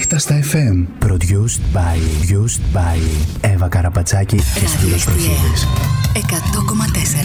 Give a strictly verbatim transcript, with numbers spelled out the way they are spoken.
νύχτα στα εφ εμ. Produced by, produced by Εύα Καραπατσάκη και Σπύρος Τροχίδης. εκατό κόμμα τέσσερα